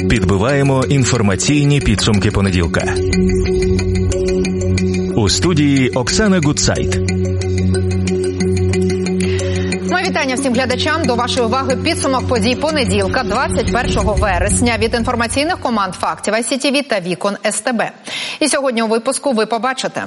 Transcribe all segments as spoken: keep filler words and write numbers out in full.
Підбиваємо інформаційні підсумки понеділка. У студії Оксана Гудсайт. Моє вітання всім глядачам. До вашої уваги підсумок подій понеділка, двадцять першого вересня, від інформаційних команд «Фактів», ай сі ті ві та «Вікон» ес те бе. І сьогодні у випуску ви побачите: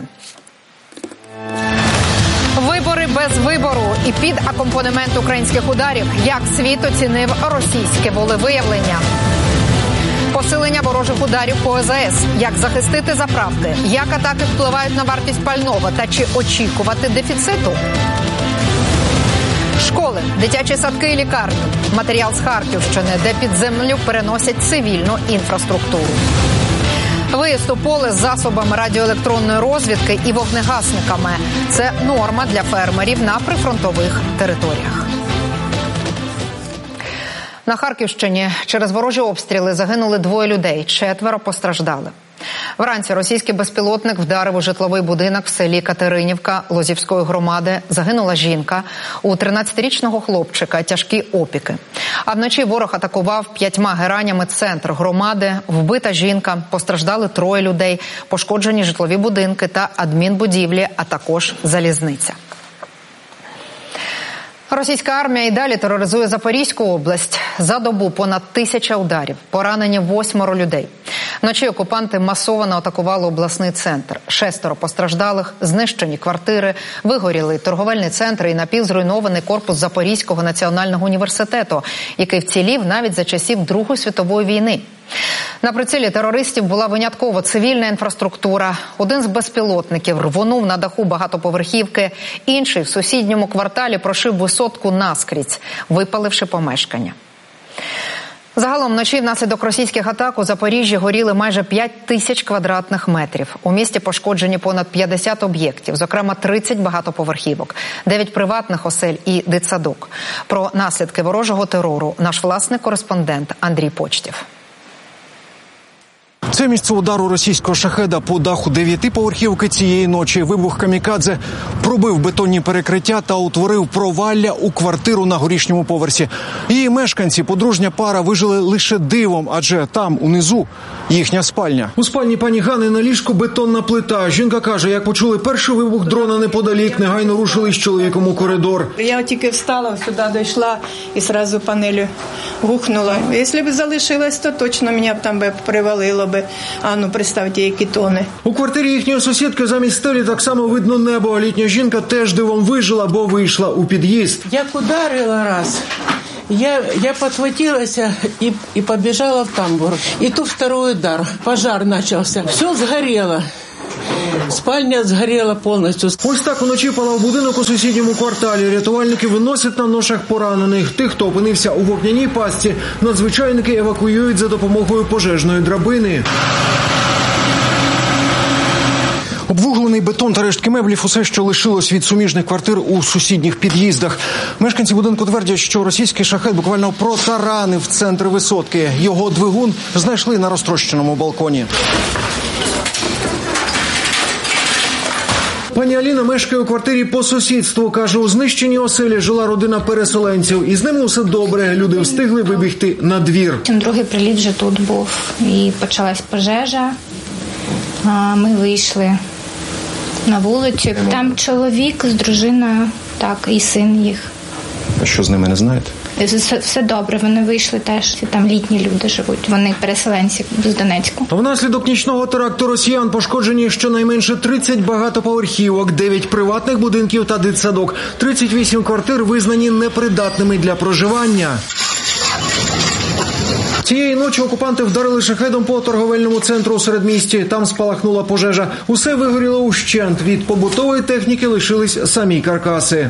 вибори без вибору і під акомпанемент українських ударів, як світ оцінив російське волевиявлення. Посилення ворожих ударів по е зе ес, як захистити заправки, як атаки впливають на вартість пального та чи очікувати дефіциту. Школи, дитячі садки і лікарні. Матеріал з Харківщини, де під землю переносять цивільну інфраструктуру. Виїзд у поле з засобами радіоелектронної розвідки і вогнегасниками – це норма для фермерів на прифронтових територіях. На Харківщині через ворожі обстріли загинули двоє людей, четверо постраждали. Вранці російський безпілотник вдарив у житловий будинок в селі Катеринівка Лозівської громади. Загинула жінка. У тринадцятирічного хлопчика тяжкі опіки. А вночі ворог атакував п'ятьма геранями центр громади. Вбита жінка, постраждали троє людей, пошкоджені житлові будинки та адмінбудівлі, а також залізниця. Російська армія і далі тероризує Запорізьку область. За добу понад тисяча ударів, поранені восьмеро людей. Вночі окупанти масово атакували обласний центр. Шестеро постраждалих, знищені квартири, вигоріли торговельний центр і напівзруйнований корпус Запорізького національного університету, який вцілів навіть за часів Другої світової війни. На прицілі терористів була винятково цивільна інфраструктура. Один з безпілотників рвонув на даху багатоповерхівки, інший в сусідньому кварталі прошив висотку наскрізь, випаливши помешкання. Загалом вночі внаслідок російських атак у Запоріжжі горіли майже п'ять тисяч квадратних метрів. У місті пошкоджені понад п'ятдесят об'єктів, зокрема тридцять багатоповерхівок, дев'ять приватних осель і дитсадок. Про наслідки ворожого терору наш власний кореспондент Андрій Почтів. Це місце удару російського шахеда по даху дев'ятиповерхівки цієї ночі. Вибух камікадзе пробив бетонні перекриття та утворив провалля у квартиру на горішньому поверсі. Її мешканці, подружня пара, вижили лише дивом, адже там, унизу, їхня спальня. У спальні пані Гани на ліжку бетонна плита. Жінка каже, як почули перший вибух дрона неподалік, негайно рушили з чоловіком у коридор. Я тільки встала, сюди дійшла і одразу панелю гухнула. Якщо б залишилась, то точно мене б там би привалило би. А ну, представте, які тони. У квартирі їхньої сусідки замість стелі так само видно небо. Літня жінка теж дивом вижила, бо вийшла у під'їзд. Як ударила раз, я, я подхватилася и, и побежала в тамбур. И тут второй удар. Пожар начался. Все сгорело. Спальня згоріла повністю. Ось так уночі палав будинок у сусідньому кварталі. Рятувальники виносять на ношах поранених. Тих, хто опинився у вогняній пастці, надзвичайники евакуюють за допомогою пожежної драбини. Обвуглений бетон та рештки меблів – усе, що лишилось від суміжних квартир у сусідніх під'їздах. Мешканці будинку твердять, що російський шахет буквально протаранив центр висотки. Його двигун знайшли на розтрощеному балконі. Пані Аліна мешкає у квартирі по сусідству. Каже, у знищеній оселі жила родина переселенців. І з ними усе добре. Люди встигли вибігти на двір. Другий приліт вже тут був. І почалась пожежа. Ми вийшли на вулицю. Там чоловік з дружиною, так, і син їх. А що з ними, не знаєте? Все, все добре, вони вийшли теж. Там літні люди живуть, вони переселенці з Донецьку. Внаслідок нічного теракту росіян пошкоджені щонайменше тридцять багатоповерхівок, дев'ять приватних будинків та дитсадок. тридцять вісім квартир визнані непридатними для проживання. Цієї ночі окупанти вдарили шахедом по торговельному центру у середмісті. Там спалахнула пожежа. Усе вигоріло ущент. Від побутової техніки лишились самі каркаси.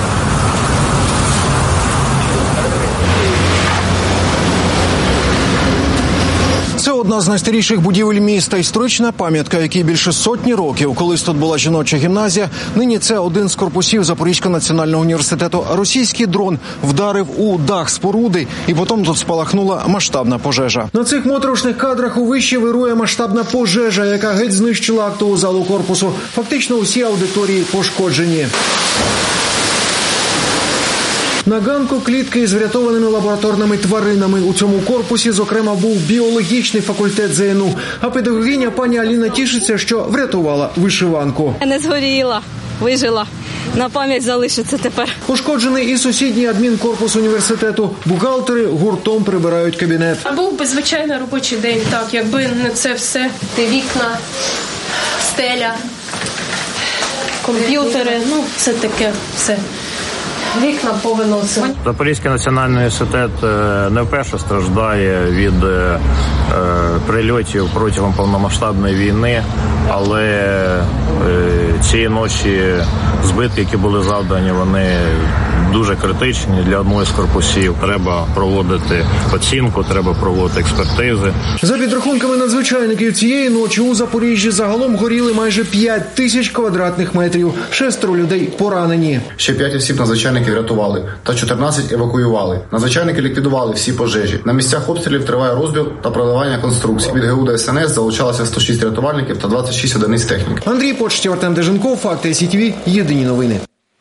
Це одна з найстаріших будівель міста. Історична пам'ятка, якій більше сотні років. Колись тут була жіноча гімназія. Нині це один з корпусів Запорізького національного університету. Російський дрон вдарив у дах споруди, і потім тут спалахнула масштабна пожежа. На цих моторошних кадрах у виші вирує масштабна пожежа, яка геть знищила актову залу корпусу. Фактично усі аудиторії пошкоджені. На ганку клітки з врятованими лабораторними тваринами. У цьому корпусі, зокрема, був біологічний факультет Зе Ен У. А педагогиня пані Аліна тішиться, що врятувала вишиванку. Я не згоріла, вижила. На пам'ять залишиться тепер. Пошкоджений і сусідній адмінкорпус університету. Бухгалтери гуртом прибирають кабінет. А був би звичайний робочий день, так, якби не це все. Вікна, стеля, комп'ютери, ну це таке все. Вікна повиносили. Запорізький національний університет не вперше страждає від е, прильотів протягом повномасштабної війни, але е, цієї ночі збитки, які були завдані, вони дуже критичні для одного з корпусів. Треба проводити оцінку, треба проводити експертизи. За підрахунками надзвичайників, цієї ночі у Запоріжжі загалом горіли майже п'ять тисяч квадратних метрів. Шестеро людей поранені. Ще п'ять осіб надзвичайники врятували та чотирнадцять евакуювали. Надзвичайники ліквідували всі пожежі. На місцях обстрілів триває розбір та продавання конструкцій. Від Ге У Де Ес Ен Ес залучалося сто шість рятувальників та двадцять шість одиниць техніки. Андрій Почтів, Артем Деженков, Факти Сі Ті Ві, єдині новини.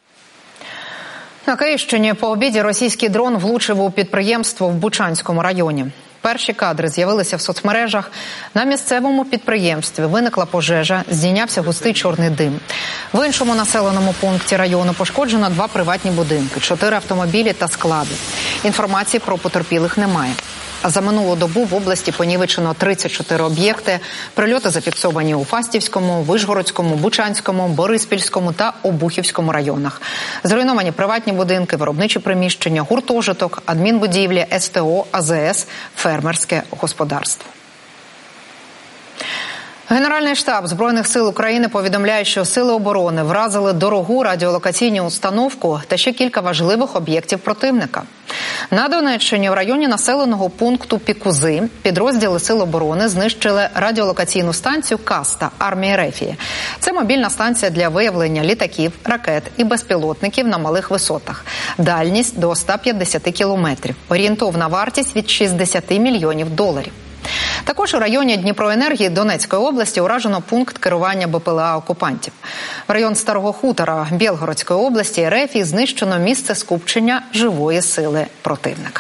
На Київщині по обіді російський дрон влучив у підприємство в Бучанському районі. Перші кадри з'явилися в соцмережах. На місцевому підприємстві виникла пожежа, здійнявся густий чорний дим. В іншому населеному пункті району пошкоджено два приватні будинки, чотири автомобілі та склади. Інформації про потерпілих немає. А за минулу добу в області понівечено тридцять чотири об'єкти. Прильоти зафіксовані у Фастівському, Вишгородському, Бучанському, Бориспільському та Обухівському районах. Зруйновані приватні будинки, виробничі приміщення, гуртожиток, адмінбудівлі, Ес Те О, АЗе Ес, фермерське господарство. Генеральний штаб Збройних сил України повідомляє, що Сили оборони вразили дорогу радіолокаційну установку та ще кілька важливих об'єктів противника. На Донеччині в районі населеного пункту Пікузи підрозділи Сил оборони знищили радіолокаційну станцію «Каста» армії Рефії. Це мобільна станція для виявлення літаків, ракет і безпілотників на малих висотах. Дальність до ста п'ятдесяти кілометрів. Орієнтовна вартість від шістдесяти мільйонів доларів. Також у районі Дніпроенергії Донецької області уражено пункт керування Бе Пе Еле А окупантів. В район Старого Хутора Білгородської області РФ знищено місце скупчення живої сили противника.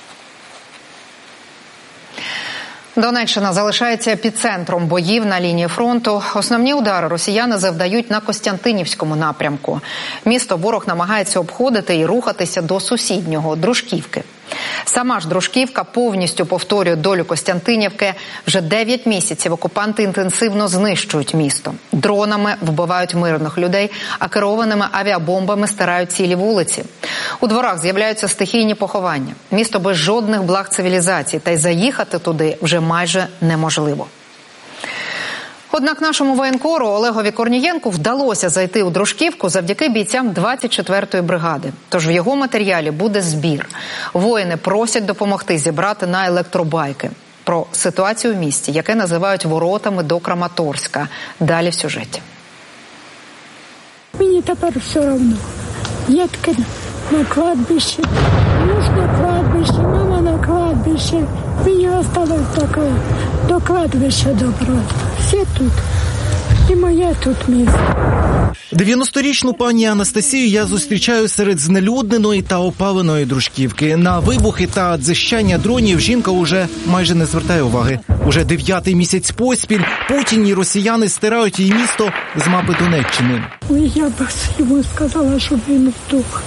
Донеччина залишається епіцентром боїв на лінії фронту. Основні удари росіяни завдають на Костянтинівському напрямку. Місто ворог намагається обходити і рухатися до сусіднього – Дружківки. Сама ж Дружківка повністю повторює долю Костянтинівки. Вже дев'ять місяців окупанти інтенсивно знищують місто. Дронами вбивають мирних людей, а керованими авіабомбами стирають цілі вулиці. У дворах з'являються стихійні поховання. Місто без жодних благ цивілізації, та й заїхати туди вже майже неможливо. Однак нашому воєнкору Олегові Корнієнку вдалося зайти у Дружківку завдяки бійцям двадцять четвертої бригади. Тож в його матеріалі буде збір. Воїни просять допомогти зібрати на електробайки. Про ситуацію в місті, яке називають воротами до Краматорська. Далі в сюжеті. Мені тепер все одно. Дітки на кладбищі, муж на кладбищі, мама на кладбищі. Мені осталось таке до кладбища добрати. Всі тут. І моє тут місце. дев'яносторічну пані Анастасію я зустрічаю серед знелюдненої та опаленої Дружківки. На вибухи та дзищання дронів жінка уже майже не звертає уваги. Уже дев'ятий місяць поспіль путінні росіяни стирають її місто з мапи Донеччини. Ой, я б йому сказала, щоб він вдох.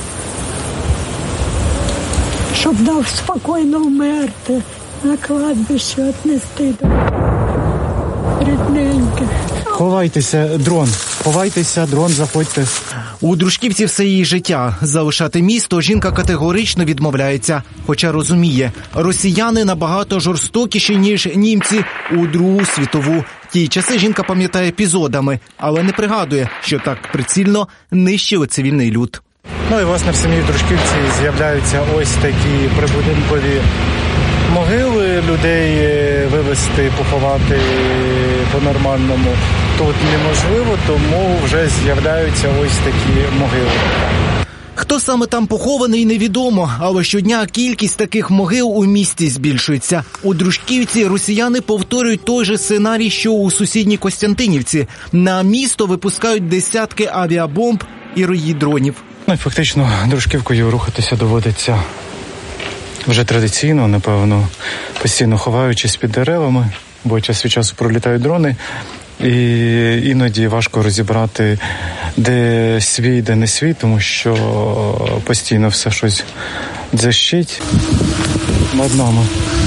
Щоб дав спокійно вмерти, на кладбище віднести до рідненьких. Ховайтеся, дрон. Ховайтеся, дрон, заходьте. У Дружківці все її життя. Залишати місто жінка категорично відмовляється. Хоча розуміє, росіяни набагато жорстокіші, ніж німці у Другу світову. Ті часи жінка пам'ятає епізодами, але не пригадує, що так прицільно нищили цивільний люд. Ну і, власне, в самій Дружківці з'являються ось такі прибудинкові могили, людей вивезти, поховати по-нормальному тут неможливо, тому вже з'являються ось такі могили. Хто саме там похований, невідомо, але щодня кількість таких могил у місті збільшується. У Дружківці росіяни повторюють той же сценарій, що у сусідній Костянтинівці. На місто випускають десятки авіабомб і рої дронів. Ну і фактично Дружківкою рухатися доводиться вже традиційно, напевно, постійно ховаючись під деревами, бо час від часу пролітають дрони, і іноді важко розібрати, де свій, де не свій, тому що постійно все щось дзищить над нами.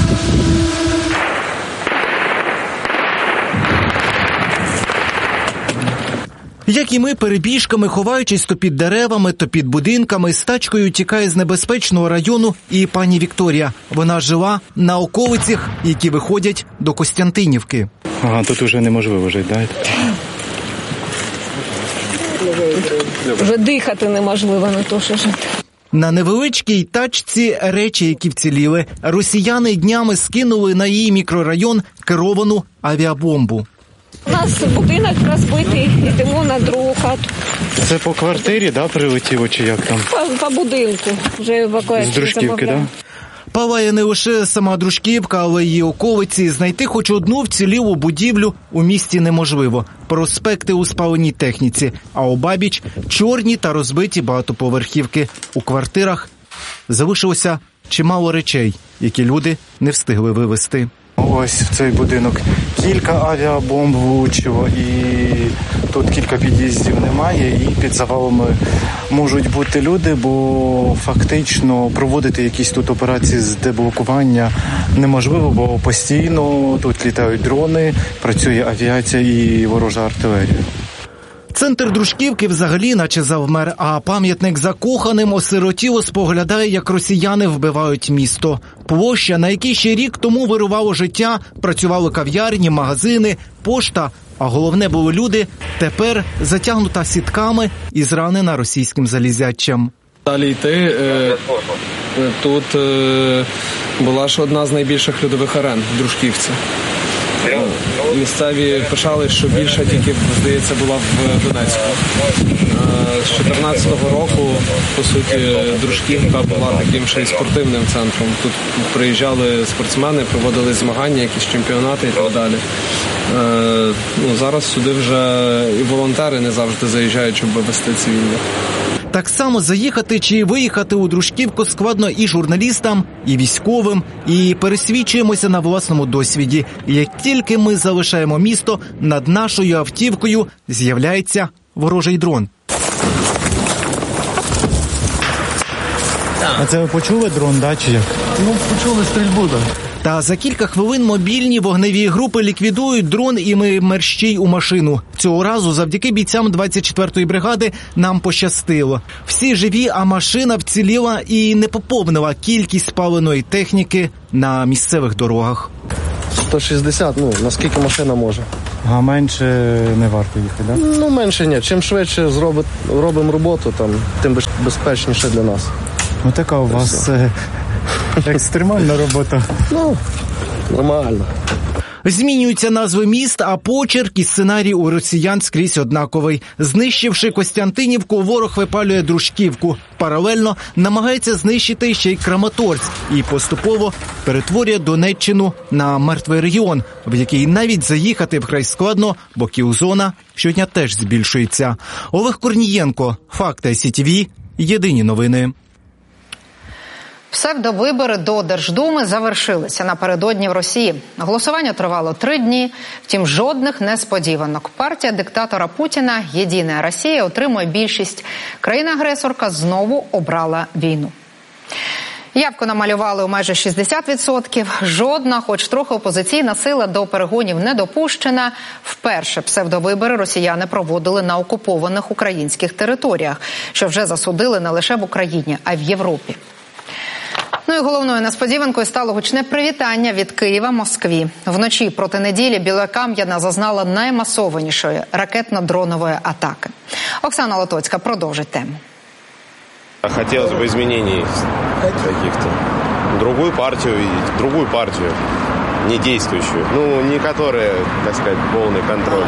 Як і ми, перебіжками, ховаючись то під деревами, то під будинками, з тачкою тікає з небезпечного району і пані Вікторія. Вона жила на околицях, які виходять до Костянтинівки. Ага, тут уже неможливо жити, так? Вже дихати неможливо, не то що жити. На невеличкій тачці речі, які вціліли. Росіяни днями скинули на її мікрорайон керовану авіабомбу. У нас будинок розбитий, йдемо на другу хату. Це по квартирі, да, прилетіло, чи як там? По, по будинку. Вже евакуацію з Дружківки, так? Да? Палає не лише сама Дружківка, але й її околиці. Знайти хоч одну вцілілу будівлю у місті неможливо. Проспекти у спаленій техніці, а обабіч – чорні та розбиті багатоповерхівки. У квартирах залишилося чимало речей, які люди не встигли вивезти. Ось в цей будинок кілька авіабомб влучило, і тут кілька під'їздів немає, і під завалами можуть бути люди, бо фактично проводити якісь тут операції з деблокування неможливо, бо постійно тут літають дрони, працює авіація і ворожа артилерія. Центр Дружківки взагалі наче завмер, а пам'ятник закоханим осиротіло споглядає, як росіяни вбивають місто. Площа, на якій ще рік тому вирувало життя, працювали кав'ярні, магазини, пошта, а головне були люди, тепер затягнута сітками і зранена російським залізячем. Далі йти, тут була ж одна з найбільших льодових арен в Дружківці. Місцеві пишали, що більше тільки, здається, була в Донецьку. З чотирнадцятого року, по суті, Дружківка була таким ще й спортивним центром. Тут приїжджали спортсмени, проводили змагання, якісь чемпіонати і так далі. Ну, зараз сюди вже і волонтери не завжди заїжджають, щоб вести цивільних. Так само заїхати чи виїхати у Дружківку складно і журналістам, і військовим, і пересвідчуємося на власному досвіді. Як тільки ми залишаємо місто, над нашою автівкою з'являється ворожий дрон. А це ви почули дрон, да, чи як? Ну, почули стрільбу, так. Та за кілька хвилин мобільні вогневі групи ліквідують дрон, і ми мерщій у машину. Цього разу завдяки бійцям двадцять четвертої бригади нам пощастило. Всі живі, а машина вціліла і не поповнила кількість спаленої техніки на місцевих дорогах. сто шістдесят, ну, наскільки машина може. А менше не варто їхати, так? Да? Ну, менше ні. Чим швидше зробить, робимо роботу, там, тим безпечніше для нас. Ну, така у вас е, екстремальна робота. Ну, нормально. Змінюються назви міст, а почерк і сценарій у росіян скрізь однаковий. Знищивши Костянтинівку, ворог випалює Дружківку. Паралельно намагається знищити ще й Краматорськ і поступово перетворює Донеччину на мертвий регіон, в який навіть заїхати вкрай складно, бо кіл-зона щодня теж збільшується. Олег Корнієнко, Факти ай сі ті ві, єдині новини. Псевдовибори до Держдуми завершилися напередодні в Росії. Голосування тривало три дні, втім жодних несподіванок. Партія диктатора Путіна «Єдина Росія» отримує більшість. Країна-агресорка знову обрала війну. Явку намалювали у майже шістдесят відсотків. Жодна, хоч трохи опозиційна сила до перегонів не допущена. Вперше псевдовибори росіяни проводили на окупованих українських територіях, що вже засудили не лише в Україні, а й в Європі. Ну і головною несподіванкою стало гучне привітання від Києва Москві. Вночі проти неділі Білокам'яна зазнала наймасованішої ракетно-дронової атаки. Оксана Лотоцька продовжить тему. Хотелось бы изменений каких-то. Другую партию, другую партию, не действующую. Ну, не которая, так сказать, полный контроль.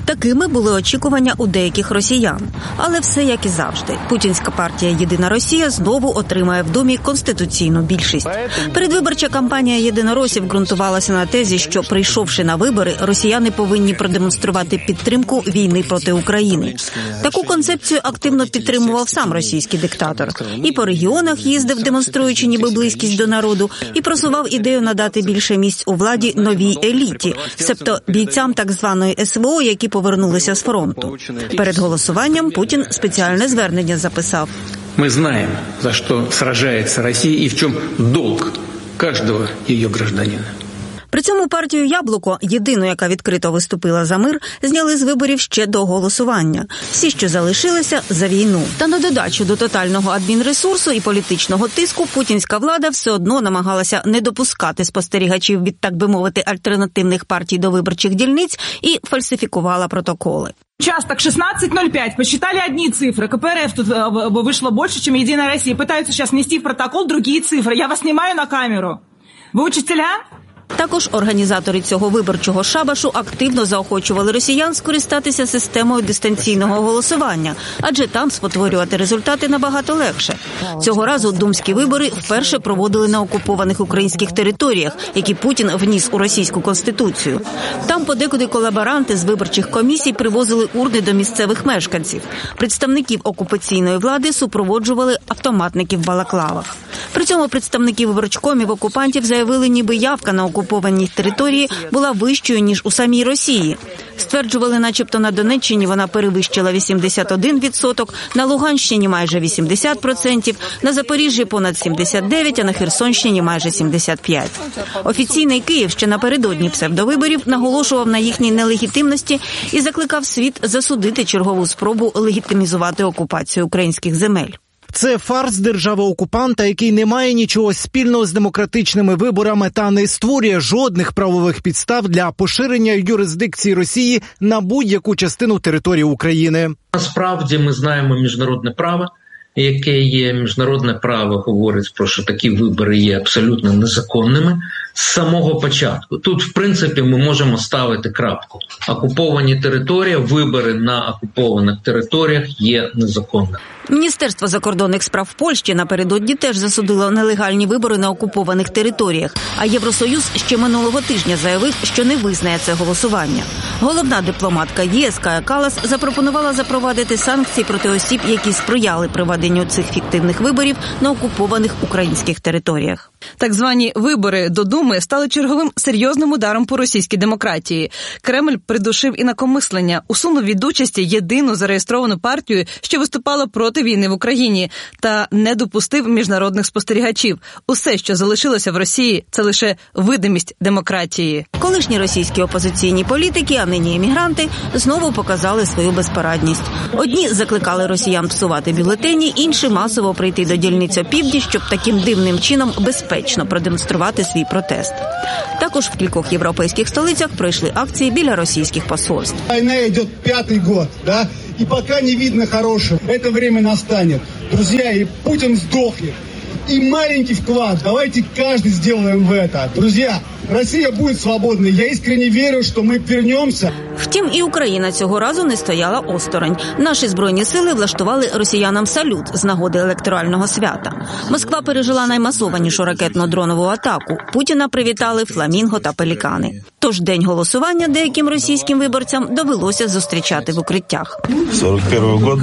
Такими були очікування у деяких росіян. Але все як і завжди. Путінська партія «Єдина Росія» знову отримає в Думі конституційну більшість. Передвиборча кампанія єдиноросів ґрунтувалася на тезі, що, прийшовши на вибори, росіяни повинні продемонструвати підтримку війни проти України. Таку концепцію активно підтримував сам російський диктатор. І по регіонах їздив, демонструючи ніби близькість до народу, і просував ідею надати більше місць у владі новій еліті, себто бійцям так званої ес ве о, які повернулися з фронту. Перед голосуванням Путін спеціальне звернення записав. «Мы знаем, за что сражается Россия и в чем долг каждого ее гражданина». При цьому партію «Яблуко», єдину, яка відкрито виступила за мир, зняли з виборів ще до голосування. Всі, що залишилися, за війну. Та на додачу до тотального адмінресурсу і політичного тиску путінська влада все одно намагалася не допускати спостерігачів від, так би мовити, альтернативних партій до виборчих дільниць і фальсифікувала протоколи. Участок шестнадцать ноль пять. Посчитали одни цифры. ка пе эр эф тут вышло больше, чем «Единая Россия». Пытаются сейчас внести в протокол другие цифры. Я вас снимаю на камеру. Ви учителя? Також організатори цього виборчого шабашу активно заохочували росіян скористатися системою дистанційного голосування, адже там спотворювати результати набагато легше. Цього разу думські вибори вперше проводили на окупованих українських територіях, які Путін вніс у російську конституцію. Там подекуди колаборанти з виборчих комісій привозили урни до місцевих мешканців. Представників окупаційної влади супроводжували автоматники в балаклавах. При цьому представники виборчкомів окупантів заявили, ніби явка на окупованій території була вищою, ніж у самій Росії. Стверджували, начебто на Донеччині вона перевищила вісімдесят один відсоток, на Луганщині майже вісімдесят відсотків, на Запоріжжі понад сімдесят дев'ять відсотків, а на Херсонщині майже сімдесят п'ять відсотків. Офіційний Київ ще напередодні псевдовиборів наголошував на їхній нелегітимності і закликав світ засудити чергову спробу легітимізувати окупацію українських земель. Це фарс держави-окупанта, який не має нічого спільного з демократичними виборами та не створює жодних правових підстав для поширення юрисдикції Росії на будь-яку частину території України. Насправді ми знаємо міжнародне право, яке є. Міжнародне право говорить про, що такі вибори є абсолютно незаконними з самого початку. Тут, в принципі, ми можемо ставити крапку. Окуповані території, вибори на окупованих територіях є незаконними. Міністерство закордонних справ Польщі напередодні теж засудило нелегальні вибори на окупованих територіях, а Євросоюз ще минулого тижня заявив, що не визнає це голосування. Головна дипломатка ЄС Кая Каллас запропонувала запровадити санкції проти осіб, які сприяли проведенню цих фіктивних виборів на окупованих українських територіях. Так звані вибори до Думи стали черговим серйозним ударом по російській демократії. Кремль придушив інакомислення, усунув від участі єдину зареєстровану партію, що виступала проти війни в Україні, та не допустив міжнародних спостерігачів. Усе, що залишилося в Росії, це лише видимість демократії. Колишні російські опозиційні політики, а нині емігранти, знову показали свою безпорадність. Одні закликали росіян псувати бюлетені, інші масово прийти до дільниць опівдні, щоб таким дивним чином безпечно продемонструвати свій протест. Також в кількох європейських столицях пройшли акції біля російських посольств. Війна йде п'ятий рік, да? И пока не видно хорошего, это время настанет. Друзья, и Путин сдохнет. И маленький вклад, давайте каждый сделаем в это. Друзья, Россия будет свободной. Я искренне верю, что мы вернемся. Втім, і Україна цього разу не стояла осторонь. Наші збройні сили влаштували росіянам салют з нагоди електорального свята. Москва пережила наймасованішу ракетно-дронову атаку. Путіна привітали фламінго та пелікани. Тож день голосування деяким російським виборцям довелося зустрічати в укриттях. сорок перший год.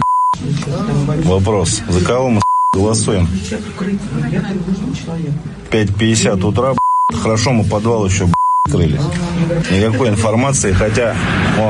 Вопрос. За кого мы голосуем? пять пятьдесят утра. Хорошо, мы подвал еще открыли. Никакой информации, хотя... О.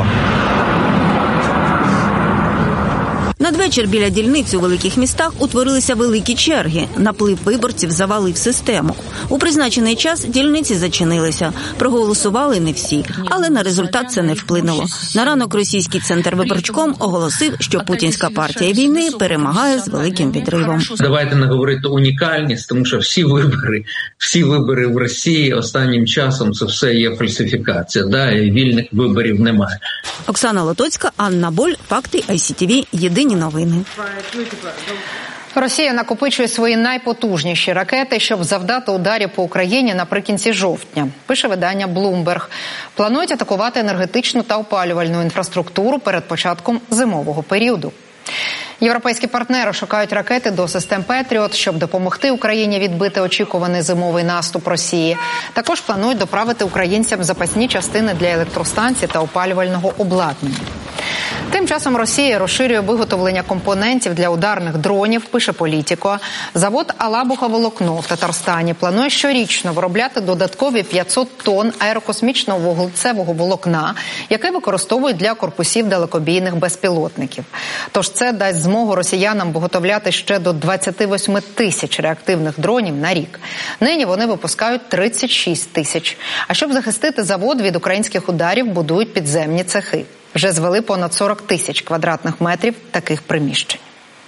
Надвечір біля дільниць у великих містах утворилися великі черги. Наплив виборців завалив систему. У призначений час дільниці зачинилися. Проголосували не всі, але на результат це не вплинуло. На ранок російський центр виборчком оголосив, що путінська партія війни перемагає з великим відривом. Давайте не говорити унікальність, тому що всі вибори, всі вибори в Росії останнім часом це все є фальсифікація, да, і вільних виборів немає. Оксана Лотоцька, Анна Боль, Факти, ай сі ті ві, Єдині новини. Росія накопичує свої найпотужніші ракети, щоб завдати ударів по Україні наприкінці жовтня, пише видання Bloomberg. Планують атакувати енергетичну та опалювальну інфраструктуру перед початком зимового періоду. Європейські партнери шукають ракети до систем «Петріот», щоб допомогти Україні відбити очікуваний зимовий наступ Росії. Також планують доправити українцям запасні частини для електростанцій та опалювального обладнання. Тим часом Росія розширює виготовлення компонентів для ударних дронів, пише Політіко. Завод «Алабуха-Волокно» в Татарстані планує щорічно виробляти додаткові п'ятсот тонн аерокосмічного вуглецевого волокна, яке використовують для корпусів далекобійних безпілотників. Тож це дасть змогу росіянам виготовляти ще до двадцяти восьми тисяч реактивних дронів на рік. Нині вони випускають тридцять шість тисяч. А щоб захистити завод від українських ударів, будують підземні цехи. Вже звели понад сорок тисяч квадратних метрів таких приміщень.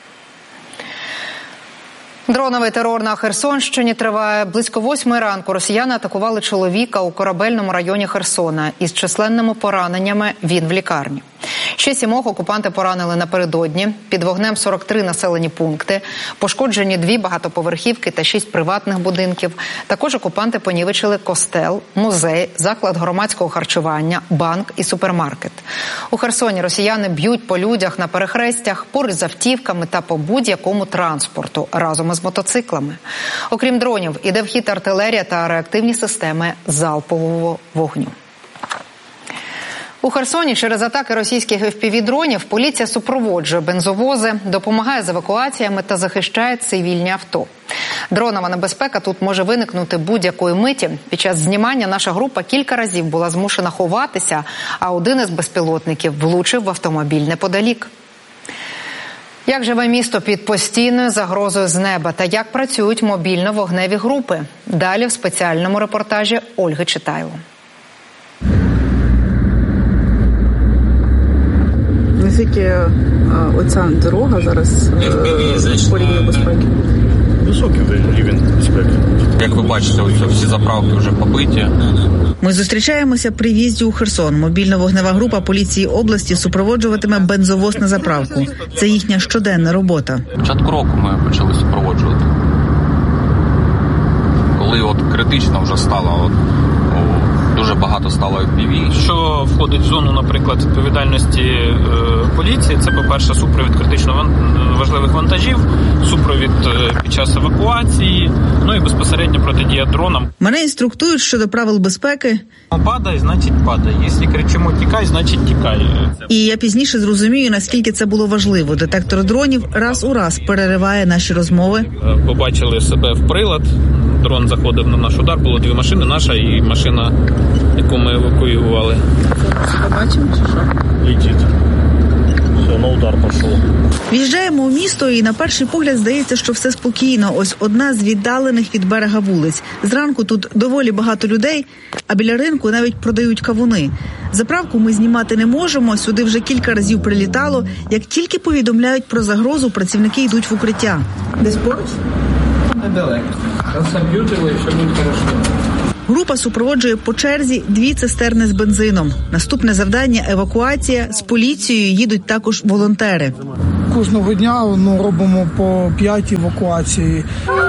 Дроновий терор на Херсонщині триває. Близько восьмої ранку росіяни атакували чоловіка у Корабельному районі Херсона. Із численними пораненнями він в лікарні. Ще сімох окупанти поранили напередодні. Під вогнем сорок три населені пункти. Пошкоджені дві багатоповерхівки та шість приватних будинків. Також окупанти понівечили костел, музей, заклад громадського харчування, банк і супермаркет. У Херсоні росіяни б'ють по людях на перехрестях, поруч з автівками та по будь-якому транспорту, разом із мотоциклами. Окрім дронів, іде в хід артилерія та реактивні системи залпового вогню. У Херсоні через атаки російських еф пі ві-дронів поліція супроводжує бензовози, допомагає з евакуаціями та захищає цивільні авто. Дронова небезпека тут може виникнути будь-якої миті. Під час знімання наша група кілька разів була змушена ховатися, а один із безпілотників влучив в автомобіль неподалік. Як живе місто під постійною загрозою з неба та як працюють мобільно-вогневі групи? Далі в спеціальному репортажі Ольги Читайло. Наскільки оця дорога зараз по рівню безпеки? Високий рівень безпеки. Як ви бачите, ось всі заправки вже побиті. Ми зустрічаємося при в'їзді у Херсон. Мобільно-вогнева група поліції області супроводжуватиме бензовоз на заправку. Це їхня щоденна робота. Початку року ми почали супроводжувати. Коли от критично вже стало, от, дуже багато стало еф пі ві. Що входить в зону, наприклад, відповідальності е, поліції, це, по-перше, супровід критично ван... важливих вантажів, супровід е, під час евакуації, ну і безпосередньо протидія дронам. Мене інструктують щодо правил безпеки. Падай, значить падай. Якщо кричимо тікай, значить тікай. І я пізніше зрозумію, наскільки це було важливо. Детектор дронів раз у раз перериває наші розмови. Побачили себе в прилад. Дрон заходив на наш удар, було дві машини, наша і машина, яку ми евакуювали. Побачимо чи що? Летить. Все, на удар пішов. В'їжджаємо у місто і на перший погляд здається, що все спокійно. Ось одна з віддалених від берега вулиць. Зранку тут доволі багато людей, а біля ринку навіть продають кавуни. Заправку ми знімати не можемо, сюди вже кілька разів прилітало. Як тільки повідомляють про загрозу, працівники йдуть в укриття. Десь поруч? Недалеко. Розсам'ютили, що буде хорошо. Група супроводжує по черзі дві цистерни з бензином. Наступне завдання – евакуація. З поліцією їдуть також волонтери. Кожного дня ну, робимо по п'ять евакуацій.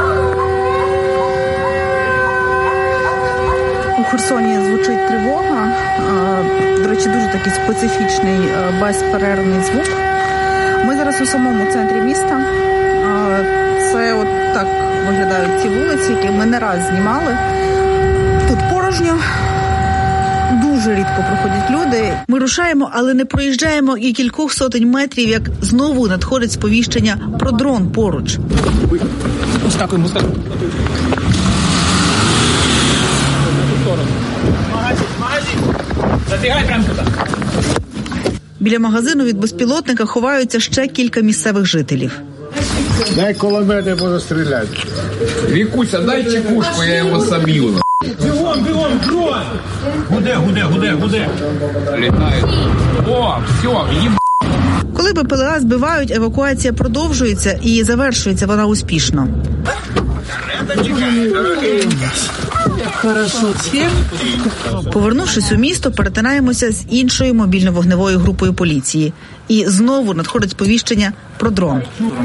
У Херсоні звучить тривога. До речі, дуже такий специфічний, безперервний звук. Ми зараз у самому центрі міста. Це от так виглядають ці вулиці, які ми не раз знімали. Тут порожньо, дуже рідко проходять люди. Ми рушаємо, але не проїжджаємо і кількох сотень метрів, як знову надходить сповіщення про дрон поруч. Ускакуємо, ускакуємо. Магазин, магазин. Забігай прямо туди. Біля магазину від безпілотника ховаються ще кілька місцевих жителів. Дай кулемети, буду стріляти. Вікуся, дай чекушку, я його соб'ю. Бігом, бігом, дрон! Гуде, гуде, гуде, гуде. Літає. О, все, їб... Коли Б П Л А збивають, евакуація продовжується і завершується вона успішно. Повернувшись у місто, перетинаємося з іншою мобільно-вогневою групою поліції. І знову надходить сповіщення про дрон.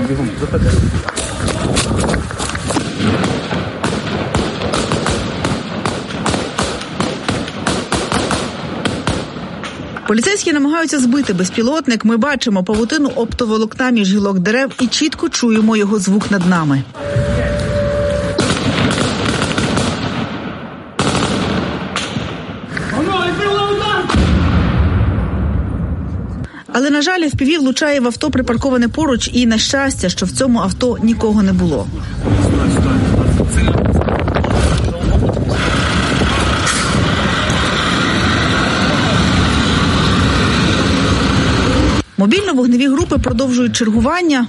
Поліцейські намагаються збити безпілотник. Ми бачимо павутину оптоволокна між гілок дерев і чітко чуємо його звук над нами. Але, на жаль, еф пі ві влучає в авто, припарковане поруч, і, на щастя, що в цьому авто нікого не було. Мобільно-вогневі групи продовжують чергування.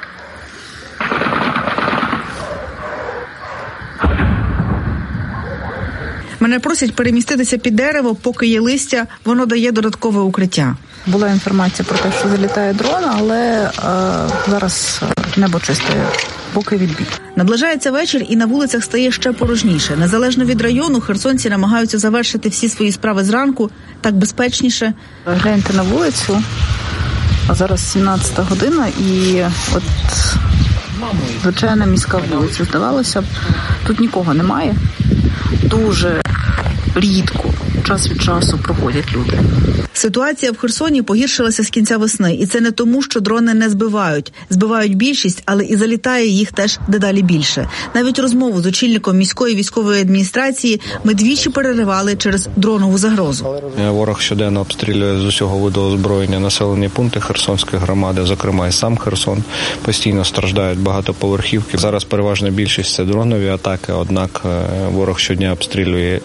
Мене просять переміститися під дерево, поки є листя, воно дає додаткове укриття. Була інформація про те, що залітає дрон, але е, зараз небо чисте, поки відбій. Наближається вечір і на вулицях стає ще порожніше. Незалежно від району, херсонці намагаються завершити всі свої справи зранку, так безпечніше. Гляньте на вулицю, а зараз сімнадцята година і от звичайна міська вулиця. Здавалося б, тут нікого немає. Дуже рідко, час від часу проходять люди. Ситуація в Херсоні погіршилася з кінця весни. І це не тому, що дрони не збивають. Збивають більшість, але і залітає їх теж дедалі більше. Навіть розмову з очільником міської військової адміністрації ми двічі переривали через дронову загрозу. Ворог щоденно обстрілює з усього виду озброєння населені пункти Херсонської громади, зокрема і сам Херсон. Постійно страждають багатоповерхівки. Зараз переважна більшість – це дронові атаки, однак ворог щодня обстрілює.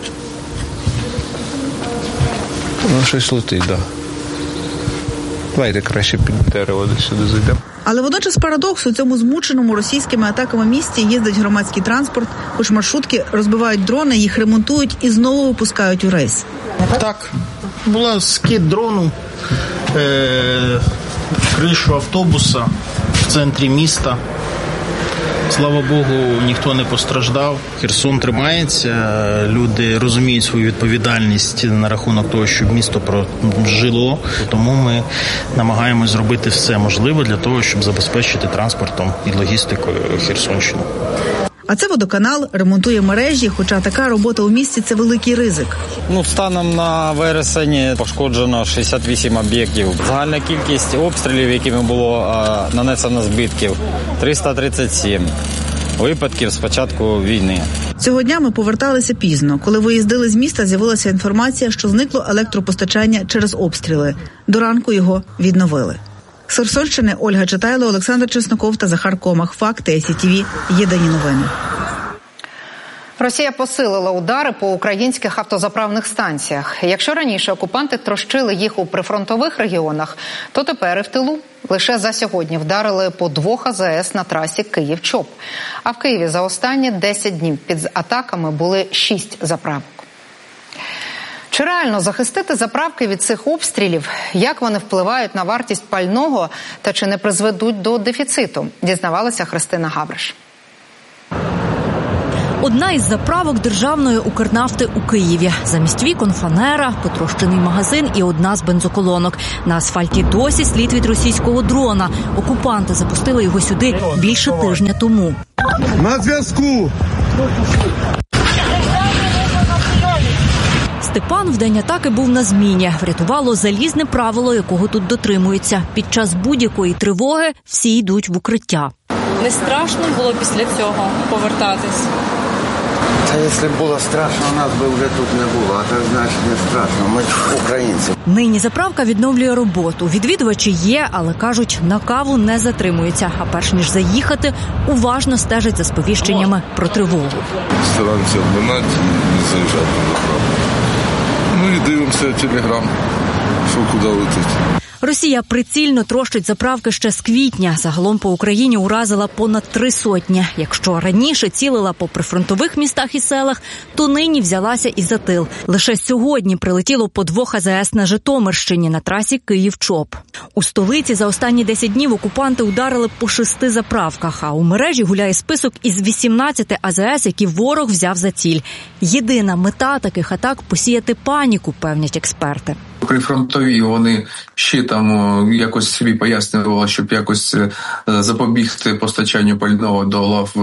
Ну, щось летить, так. Да. Давайте краще під дерево десь сюди зайдемо. Але водночас парадокс: у цьому змученому російськими атаками місті їздить громадський транспорт, хоч маршрутки розбивають дрони, їх ремонтують і знову випускають у рейс. Так, була скид дрону, е- кришу автобуса в центрі міста. Слава Богу, ніхто не постраждав. Херсон тримається, люди розуміють свою відповідальність на рахунок того, щоб місто прожило. Тому ми намагаємось зробити все можливе для того, щоб забезпечити транспортом і логістикою Херсонщину. А це водоканал, ремонтує мережі, хоча така робота у місті – це великий ризик. Ну, станом на вересень пошкоджено шістдесят вісім об'єктів. Загальна кількість обстрілів, якими було а, нанесено збитків – триста тридцять сім випадків з початку війни. Цього дня ми поверталися пізно. Коли виїздили з міста, з'явилася інформація, що зникло електропостачання через обстріли. До ранку його відновили. З Херсонщини Ольга Читайло, Олександр Чесноков та Захар Комах. Факти ай сі ті ві. Єдині новини. Росія посилила удари по українських автозаправних станціях. Якщо раніше окупанти трощили їх у прифронтових регіонах, то тепер і в тилу. Лише за сьогодні вдарили по двох а зе ес на трасі Київ-Чоп. А в Києві за останні десять днів під атаками були шість заправок. Чи реально захистити заправки від цих обстрілів? Як вони впливають на вартість пального та чи не призведуть до дефіциту? Дізнавалася Христина Гавриш. Одна із заправок державної Укрнафти у Києві. Замість вікон фанера, потрощений магазин і одна з бензоколонок. На асфальті досі слід від російського дрона. Окупанти запустили його сюди більше тижня тому. На зв'язку! Степан в день атаки був на зміні. Врятувало залізне правило, якого тут дотримуються. Під час будь-якої тривоги всі йдуть в укриття. Не страшно було після цього повертатись? Та якщо б було страшно, нас би вже тут не було. А так значить не страшно. Ми ж українці. Нині заправка відновлює роботу. Відвідувачі є, але, кажуть, на каву не затримуються. А перш ніж заїхати, уважно стежать за сповіщеннями про тривогу. Стараємося обминати і не заїжджати на заправку. Ну і дивимося телеграм, що куди летить. Росія прицільно трощить заправки ще з квітня. Загалом по Україні уразила понад три сотні. Якщо раніше цілила по прифронтових містах і селах, то нині взялася і за тил. Лише сьогодні прилетіло по двох АЗС на Житомирщині на трасі Київ-Чоп. У столиці за останні десять днів окупанти ударили по шести заправках, а у мережі гуляє список із вісімнадцяти АЗС, які ворог взяв за ціль. Єдина мета таких атак – посіяти паніку, певнять експерти. Прифронтові вони ще там якось собі пояснювали, щоб якось запобігти постачанню пального до лав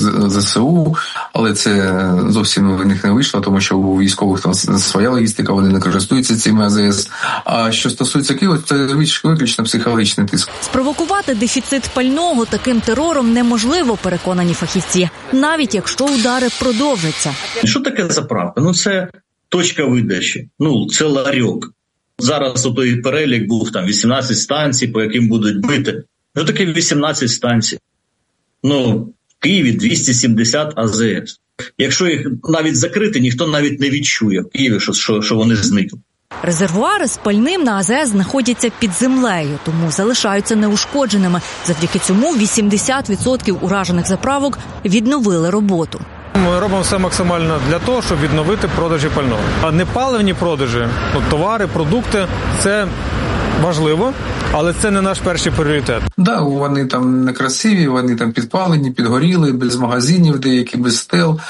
ЗСУ, але це зовсім в них не вийшло, тому що у військових там своя логістика, вони не користуються цими АЗС. А що стосується Києва, це виключно психологічний тиск. Спровокувати дефіцит пального таким терором неможливо, переконані фахівці, навіть якщо удари продовжаться. Що таке заправка? Ну це точка видачі, ну це ларьок. Зараз у той перелік був там вісімнадцять станцій, по яким будуть бити. Що таке вісімнадцять станцій? Ну, в Києві двісті сімдесят АЗС. Якщо їх навіть закрити, ніхто навіть не відчує в Києві, що, що, що вони зникли. Резервуари з пальним на АЗС знаходяться під землею, тому залишаються неушкодженими. Завдяки цьому вісімдесят відсотків уражених заправок відновили роботу. Ми робимо все максимально для того, щоб відновити продажі пального. А непаливні продажі, ну, товари, продукти – це важливо, але це не наш перший пріоритет. Так, да, вони там некрасиві, вони там підпалені, підгоріли, без магазинів, деякі без стел,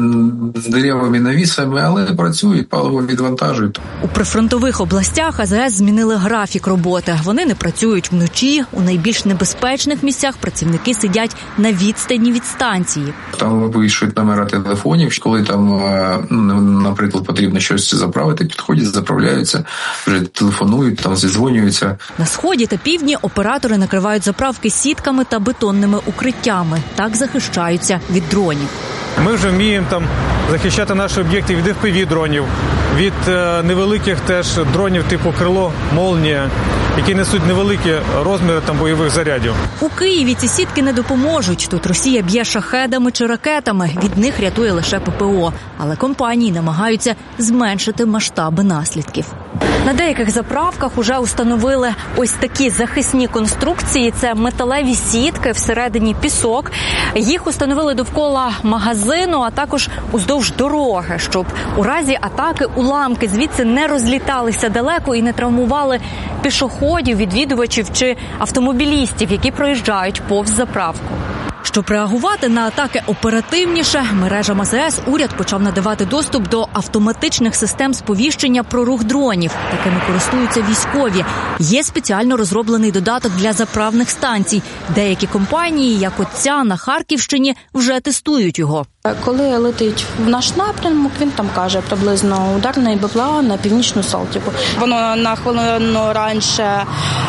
з деревами, навісами, але працюють, паливо відвантажують. У прифронтових областях АЗС змінили графік роботи. Вони не працюють вночі, у найбільш небезпечних місцях працівники сидять на відстані від станції. Там вирішують номера телефонів, коли там, ну, наприклад, потрібно щось заправити, підходять, заправляються, вже телефонують, там зідзвонюються. На сході та півдні оператори накривають заправки сітками та бетонними укриттями. Так захищаються від дронів. Ми вже вміємо там захищати наші об'єкти від еф пі ві-дронів, від е, невеликих теж дронів типу «Крило», «Молнія», які несуть невеликі розміри там бойових зарядів. У Києві ці сітки не допоможуть. Тут Росія б'є шахедами чи ракетами. Від них рятує лише пе пе о. Але компанії намагаються зменшити масштаби наслідків. На деяких заправках уже установили ось такі захисні конструкції. Це металеві сітки, всередині пісок. Їх установили довкола магазину, а також уздовж дороги, щоб у разі атаки уламки звідси не розліталися далеко і не травмували пішоходів, відвідувачів чи автомобілістів, які проїжджають повз заправку. Щоб реагувати на атаки оперативніше, мережам АЗС уряд почав надавати доступ до автоматичних систем сповіщення про рух дронів. Такими користуються військові. Є спеціально розроблений додаток для заправних станцій. Деякі компанії, як от ця на Харківщині, вже тестують його. Коли летить в наш напрямок, він там каже приблизно ударний бе пе а на північну Салтівку. Воно на хвилину раніше е,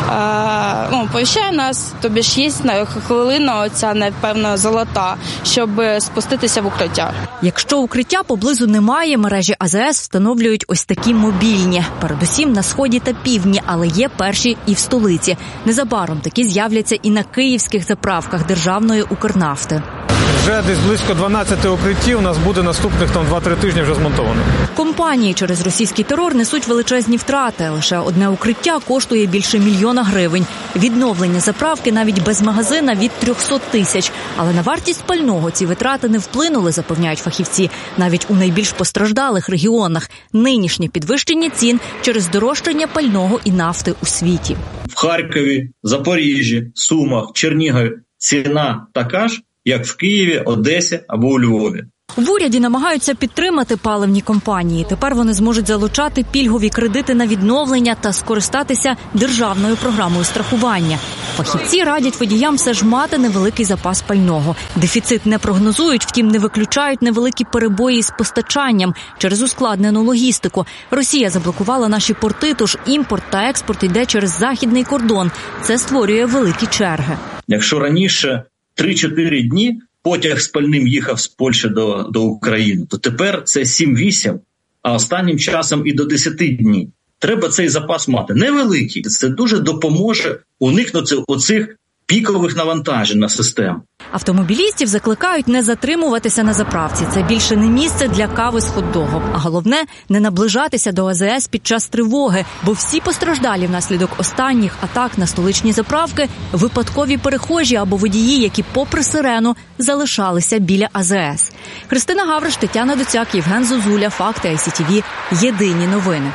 ну, повіщає нас, тобі ж є хвилина оця, напевно, золота, щоб спуститися в укриття. Якщо укриття поблизу немає, мережі АЗС встановлюють ось такі мобільні. Передусім на сході та півдні, але є перші і в столиці. Незабаром такі з'являться і на київських заправках державної Укрнафти. Вже десь близько дванадцяти укриттів у нас буде наступних там два-три тижні вже змонтовано. Компанії через російський терор несуть величезні втрати. Лише одне укриття коштує більше мільйона гривень. Відновлення заправки навіть без магазина від трьохсот тисяч. Але на вартість пального ці витрати не вплинули, запевняють фахівці. Навіть у найбільш постраждалих регіонах. Нинішнє підвищення цін через дорожчання пального і нафти у світі. В Харкові, Запоріжжі, Сумах, Чернігові ціна така ж, як в Києві, Одесі або у Львові. В уряді намагаються підтримати паливні компанії. Тепер вони зможуть залучати пільгові кредити на відновлення та скористатися державною програмою страхування. Фахівці радять водіям все ж мати невеликий запас пального. Дефіцит не прогнозують, втім не виключають невеликі перебої з постачанням через ускладнену логістику. Росія заблокувала наші порти, тож імпорт та експорт йде через західний кордон. Це створює великі черги. Якщо раніше три-чотири дні потяг з пальним їхав з Польщі до, до України, то тепер це сім-вісім, а останнім часом і до десяти днів. Треба цей запас мати. Невеликий, це дуже допоможе уникнути оцих пікових навантажень на систему. Автомобілістів закликають не затримуватися на заправці. Це більше не місце для кави з хот-догом. А головне – не наближатися до А З С під час тривоги, бо всі постраждалі внаслідок останніх атак на столичні заправки – випадкові перехожі або водії, які попри сирену залишалися біля А З С. Христина Гавриш, Тетяна Доцяк, Євген Зозуля, Факти, Ай Сі Ті Ві. Єдині новини.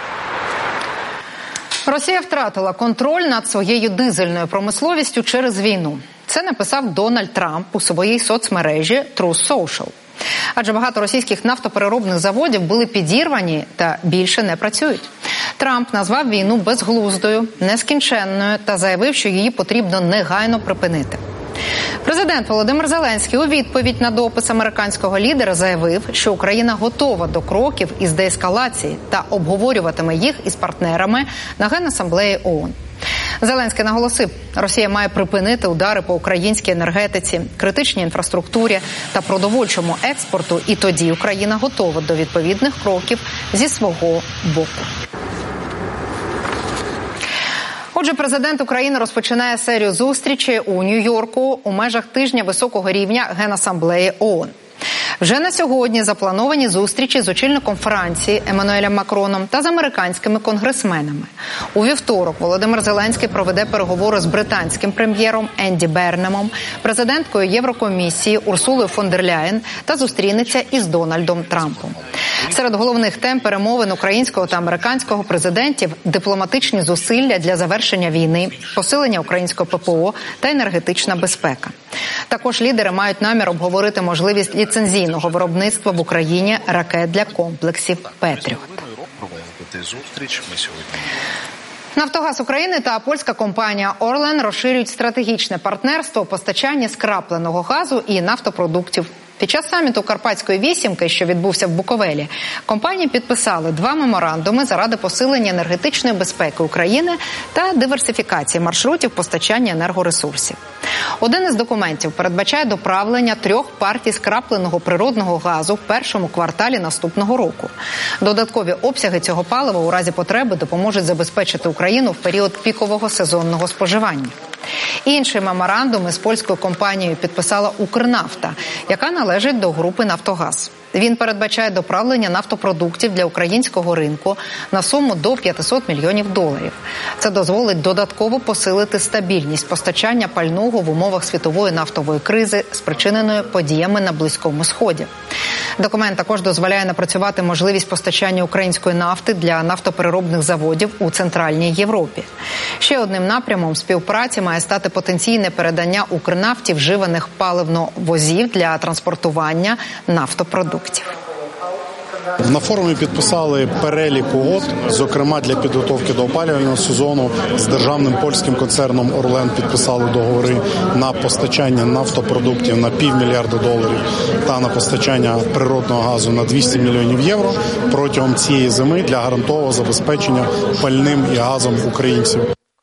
Росія втратила контроль над своєю дизельною промисловістю через війну. Це написав Дональд Трамп у своїй соцмережі Truth Social. Адже багато російських нафтопереробних заводів були підірвані та більше не працюють. Трамп назвав війну безглуздою, нескінченною та заявив, що її потрібно негайно припинити. Президент Володимир Зеленський у відповідь на допис американського лідера заявив, що Україна готова до кроків із деескалації та обговорюватиме їх із партнерами на Генасамблеї О О Н. Зеленський наголосив, Росія має припинити удари по українській енергетиці, критичній інфраструктурі та продовольчому експорту, і тоді Україна готова до відповідних кроків зі свого боку. Отже, президент України розпочинає серію зустрічей у Нью-Йорку у межах тижня високого рівня Генасамблеї О О Н. Вже на сьогодні заплановані зустрічі з очільником Франції Еммануелем Макроном та з американськими конгресменами. У вівторок Володимир Зеленський проведе переговори з британським прем'єром Енді Бернемом, президенткою Єврокомісії Урсулою фон дер Ляєн та зустрінеться із Дональдом Трампом. Серед головних тем перемовин українського та американського президентів – дипломатичні зусилля для завершення війни, посилення українського П П О та енергетична безпека. Також лідери мають намір обговорити можливість ліцензійного виробництва в Україні ракет для комплексів «Петріот». Нафтогаз України та польська компанія «Орлен» розширюють стратегічне партнерство у постачанні скрапленого газу і нафтопродуктів. Під час саміту Карпатської вісімки, що відбувся в Буковелі, компанії підписали два меморандуми заради посилення енергетичної безпеки України та диверсифікації маршрутів постачання енергоресурсів. Один із документів передбачає доправлення трьох партій скрапленого природного газу в першому кварталі наступного року. Додаткові обсяги цього палива у разі потреби допоможуть забезпечити Україну в період пікового сезонного споживання. Інший меморандум із польською компанією підписала «Укрнафта», яка належить до групи «Нафтогаз». Він передбачає доправлення нафтопродуктів для українського ринку на суму до п'ятсот мільйонів доларів. Це дозволить додатково посилити стабільність постачання пального в умовах світової нафтової кризи, спричиненої подіями на Близькому Сході. Документ також дозволяє напрацювати можливість постачання української нафти для нафтопереробних заводів у Центральній Європі. Ще одним напрямом співпраці має стати потенційне передання «Укрнафті» вживаних паливновозів для транспортування нафтопродуктів. На форумі підписали перелік угод, зокрема для підготовки до опалювального сезону. З державним польським концерном «Орлен» підписали договори на постачання нафтопродуктів на півмільярда доларів та на постачання природного газу на двісті мільйонів євро протягом цієї зими для гарантованого забезпечення пальним і газом українців.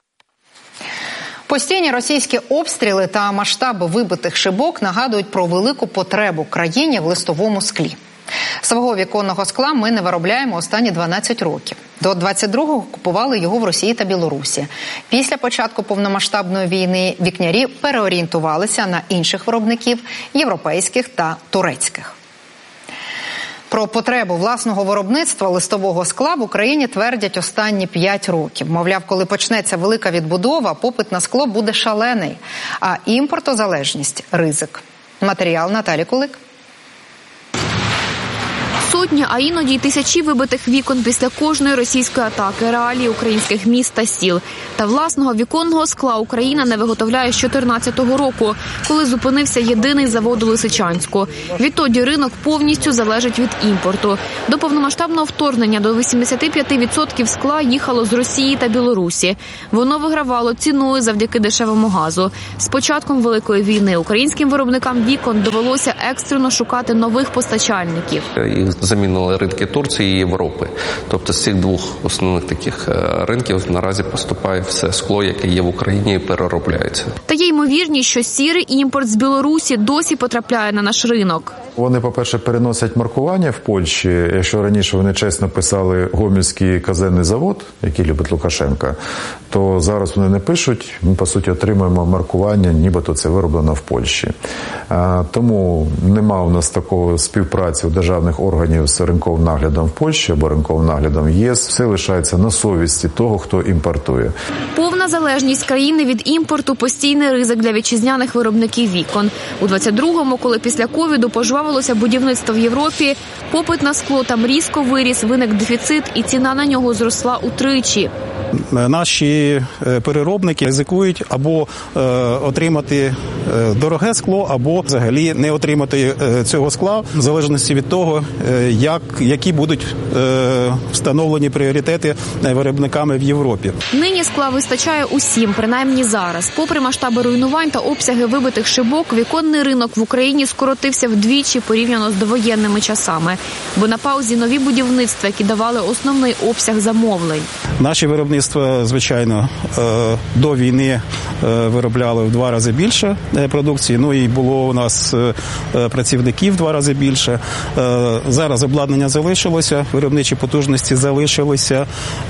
Постійні російські обстріли та масштаби вибитих шибок нагадують про велику потребу країні в листовому склі. Свого віконного скла ми не виробляємо останні дванадцять років. До двадцять другого купували його в Росії та Білорусі. Після початку повномасштабної війни вікнярі переорієнтувалися на інших виробників – європейських та турецьких. Про потребу власного виробництва листового скла в Україні твердять останні п'ять років. Мовляв, коли почнеться велика відбудова, попит на скло буде шалений, а імпортозалежність – ризик. Матеріал Наталі Кулик. Сотні, а іноді й тисячі вибитих вікон після кожної російської атаки, реалії українських міст та сіл. Та власного віконного скла Україна не виготовляє з чотирнадцятого року, коли зупинився єдиний завод у Лисичанську. Відтоді ринок повністю залежить від імпорту. До повномасштабного вторгнення до вісімдесят п'ять відсотків скла їхало з Росії та Білорусі. Воно вигравало ціною завдяки дешевому газу. З початком Великої війни українським виробникам вікон довелося екстрено шукати нових постачальників. замінили ринки Турції і Європи. Тобто з цих двох основних таких ринків наразі поступає все скло, яке є в Україні, і переробляється. Та є ймовірність, що сірий імпорт з Білорусі досі потрапляє на наш ринок. Вони, по-перше, переносять маркування в Польщі. Якщо раніше вони чесно писали Гомельський казенний завод, який любить Лукашенка, то зараз вони не пишуть. Ми, по суті, отримуємо маркування, нібито це вироблено в Польщі. Тому нема у нас такої співпраці у державних органів з ринковим наглядом в Польщі або ринковим наглядом в ЄС. Все лишається на совісті того, хто імпортує. Повна залежність країни від імпорту – постійний ризик для вітчизняних виробників вікон. У двадцять другому, коли після ковіду пожвавилося будівництво в Європі, попит на скло там різко виріс, виник дефіцит і ціна на нього зросла утричі. Наші переробники ризикують або е, отримати дороге скло, або взагалі не отримати цього скла, в залежності від того, як, які будуть е, встановлені пріоритети виробниками в Європі. Нині скла вистачає усім, принаймні зараз. Попри масштаби руйнувань та обсяги вибитих шибок, віконний ринок в Україні скоротився вдвічі порівняно з довоєнними часами. Бо на паузі нові будівництва, які давали основний обсяг замовлень. Наші виробництва, звичайно, до війни виробляли в два рази більше продукції. Ну і було у нас працівників в два рази більше. Зараз обладнання залишилося, виробничі потужності залишилися,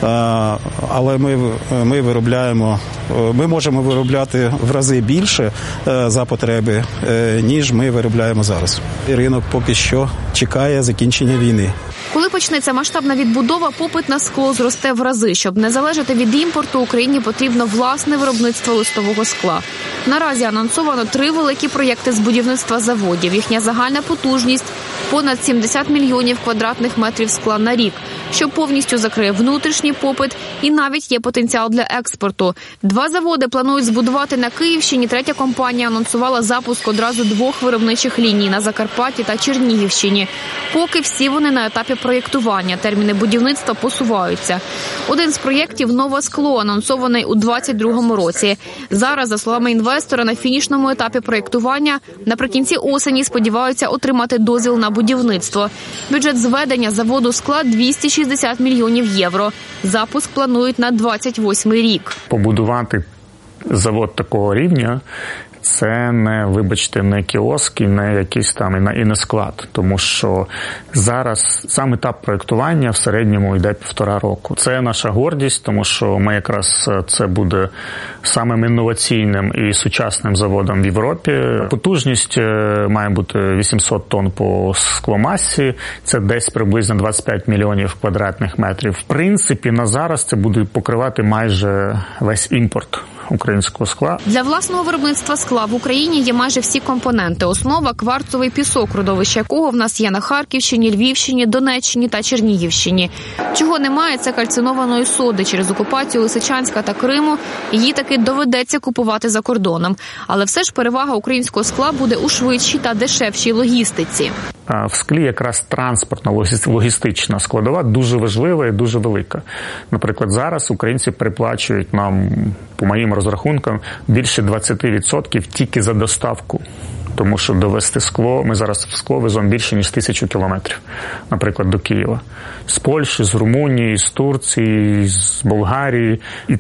але ми, ми виробляємо, ми можемо виробляти в рази більше за потреби, ніж ми виробляємо зараз. І ринок поки що чекає закінчення війни. Коли почнеться масштабна відбудова, попит на скло зросте в рази. Щоб не залежати від імпорту, Україні потрібно власне виробництво листового скла. Наразі анонсовано три великі проєкти з будівництва заводів. Їхня загальна потужність – понад сімдесят мільйонів квадратних метрів скла на рік, що повністю закриє внутрішній попит і навіть є потенціал для експорту. Два заводи планують збудувати на Київщині. Третя компанія анонсувала запуск одразу двох виробничих ліній на Закарпатті та Чернігівщині. Поки всі вони на етапі проєктування, терміни будівництва посуваються. Один з проєктів – «Нове скло», анонсований у двадцять другому році. Зараз, за словами інвестора, на фінішному етапі проєктування наприкінці осені сподіваються отримати дозвіл на будівництво. Бюджет зведення заводу скла – двісті шістдесят мільйонів євро. Запуск планують на двадцять восьмий рік. Побудувати завод такого рівня – це не, вибачте, не кіоск і не якийсь там, і не склад. Тому що зараз сам етап проєктування в середньому йде півтора року. Це наша гордість, тому що ми якраз це буде самим інноваційним і сучасним заводом в Європі. Потужність має бути вісімсот тонн по скломасі, це десь приблизно двадцять п'ять мільйонів квадратних метрів. В принципі, на зараз це буде покривати майже весь імпорт українського скла. Для власного виробництва скла в Україні є майже всі компоненти. Основа – кварцовий пісок, родовище якого в нас є на Харківщині, Львівщині, Донеччині та Чернігівщині. Чого немає – це кальцинованої соди. Через окупацію Лисичанська та Криму її таки доведеться купувати за кордоном. Але все ж перевага українського скла буде у швидшій та дешевшій логістиці. В склі якраз транспортно-логістична складова дуже важлива і дуже велика. Наприклад, зараз українці переплачують нам, по моїм розрахункам, більше двадцять відсотків тільки за доставку. Тому що довести скло, ми зараз в скло веземо більше, ніж тисячу кілометрів, наприклад, до Києва. З Польщі, з Румунії, з Турції, з Болгарії. І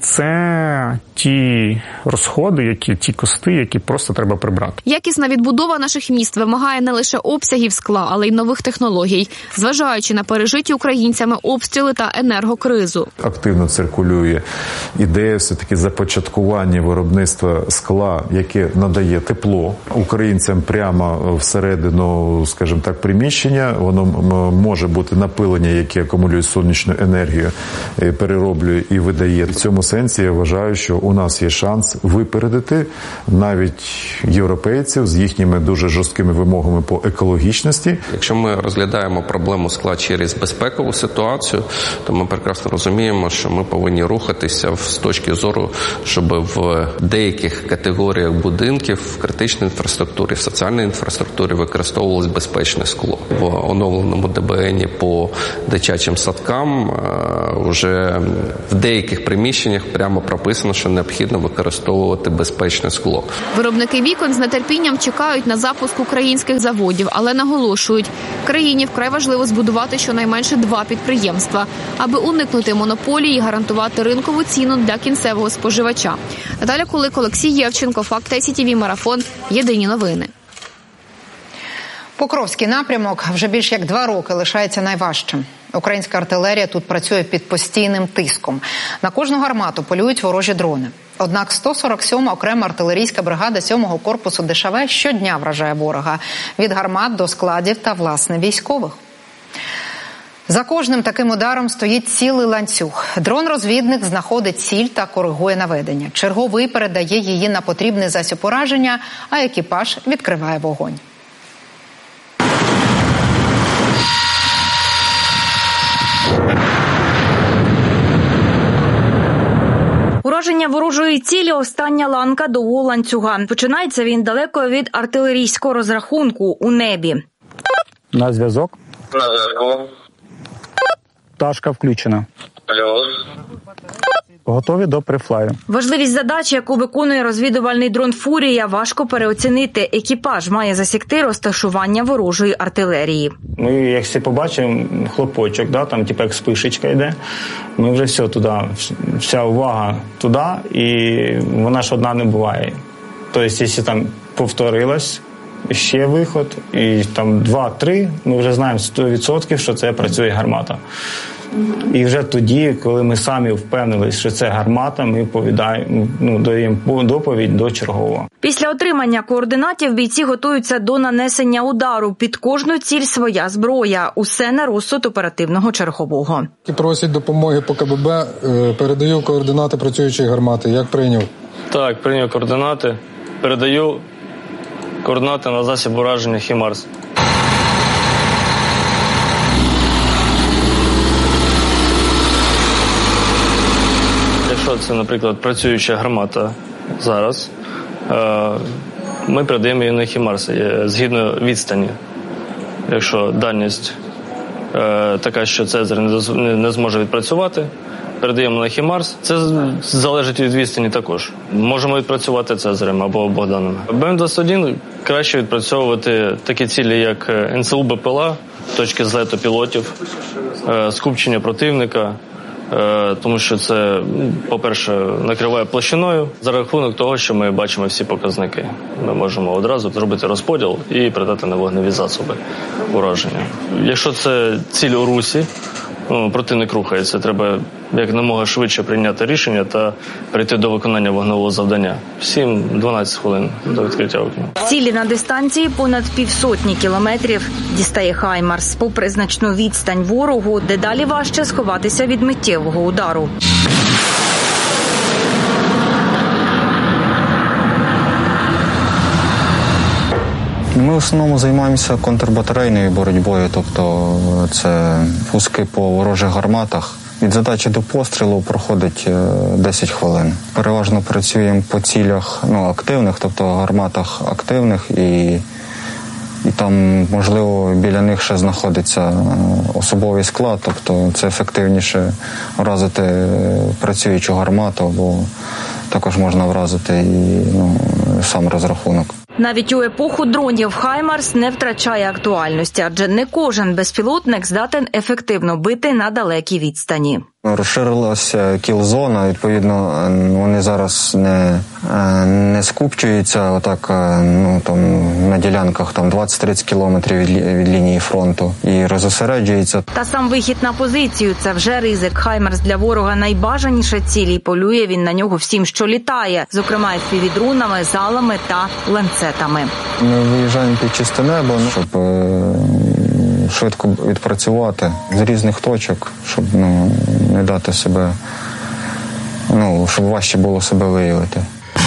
це ті розходи, які, ті кости, які просто треба прибрати. Якісна відбудова наших міст вимагає не лише обсягів скла, але й нових технологій, зважаючи на пережиті українцями обстріли та енергокризу. Активно циркулює ідея все-таки започаткування виробництва скла, яке надає тепло українцям прямо всередину, скажімо так, приміщення. Воно може бути напилення, яке акумулює сонячну енергію, перероблює і видає. В цьому сенсі я вважаю, що у нас є шанс випередити навіть європейців з їхніми дуже жорсткими вимогами по екологічності. Якщо ми розглядаємо проблему скла через безпекову ситуацію, то ми прекрасно розуміємо, що ми повинні рухатися з точки зору, щоб в деяких категоріях будинків, в критичній інфраструктурі, в соціальній інфраструктурі використовувалось безпечне скло. В оновленому ДБНі по дитячим садкам вже в деяких приміщеннях прямо прописано, що необхідно використовувати безпечне скло. Виробники вікон з нетерпінням чекають на запуск українських заводів, але наголошують, Країні вкрай важливо збудувати щонайменше два підприємства, аби уникнути монополії і гарантувати ринкову ціну для кінцевого споживача. Наталя Кулик, Олексій Євченко, Факт ай сі ті ві, Марафон, Єдині новини. Покровський напрямок вже більш як два роки лишається найважчим. Українська артилерія тут працює під постійним тиском. На кожну гармату полюють ворожі дрони. Однак сто сорок сьома окрема артилерійська бригада сьомого корпусу Де Ше Ве щодня вражає ворога. Від гармат до складів та, власне, військових. За кожним таким ударом стоїть цілий ланцюг. Дрон-розвідник знаходить ціль та коригує наведення. Черговий передає її на потрібний засіб ураження, а екіпаж відкриває вогонь. Ураження ворожої цілі – остання ланка довгого ланцюга. Починається він далеко від артилерійського розрахунку у небі. На зв'язок. На зв'язку. Пташка включена. Плюс. Готові до префлаю. Важливість задачі, яку виконує розвідувальний дрон «Фурія», важко переоцінити. Екіпаж має засікти розташування ворожої артилерії. Ми, як всі побачимо, хлопочок, да, там типу як спишечка йде. Ми вже все туди, вся увага туди, і вона ж одна не буває. Тобто, якщо там повторилось, ще виход, і там два-три, ми вже знаємо сто відсотків, що це працює гармата. І вже тоді, коли ми самі впевнились, що це гармата, ми повідаємо, ну, даємо доповідь до чергового. Після отримання координатів бійці готуються до нанесення удару. Під кожну ціль своя зброя. Усе на розсуд оперативного чергового. Просять допомоги по Ка Бе Бе, передаю координати працюючої гармати. Як прийняв? Так, прийняв координати. Передаю координати на засіб ураження «Хімарс». Якщо це, наприклад, працююча гармата зараз, ми передаємо її на «Хімарс» згідно відстані. Якщо дальність така, що Цезарь не зможе відпрацювати, передаємо на «Хімарс». Це залежить від відстані також. Можемо відпрацювати Цезарем або Богданом. Бе Ем двадцять один краще відпрацьовувати такі цілі, як Ен Се У Бе Пе Ел А, точки злету пілотів, скупчення противника, тому що це, по-перше, накриває площиною за рахунок того, що ми бачимо всі показники. Ми можемо одразу зробити розподіл і передати на вогневі засоби ураження. Якщо це ціль у русі, ну, противник рухається, треба якомога швидше прийняти рішення та перейти до виконання вогневого завдання. сім-дванадцять хвилин до відкриття вогню. Цілі на дистанції понад півсотні кілометрів дістає «Хаймарс». Попри значну відстань ворогу, дедалі важче сховатися від миттєвого удару. Ми в основному займаємося контрбатарейною боротьбою, тобто це пуски по ворожих гарматах. Від задачі до пострілу проходить десять хвилин. Переважно працюємо по цілях, ну, активних, тобто гарматах активних, і, і там, можливо, біля них ще знаходиться особовий склад, тобто це ефективніше вразити працюючу гармату, або також можна вразити і, ну, сам розрахунок. Навіть у епоху дронів «Хаймарс» не втрачає актуальності, адже не кожен безпілотник здатен ефективно бити на далекій відстані. Розширилася кіл-зона, відповідно, вони зараз не, не скупчуються отак, ну, там, на ділянках там двадцять-тридцять кілометрів від, від лінії фронту і розосереджуються. Та сам вихід на позицію – це вже ризик. «Хаймарс» для ворога найбажаніша ціль, і полює він на нього всім, що літає, зокрема еф пі ві-дронами, залами та ланцетами. Ми виїжджаємо під чисте небо, щоб швидко відпрацювати з різних точок, щоб, ну, не дати себе, ну, щоб важче було себе виявити.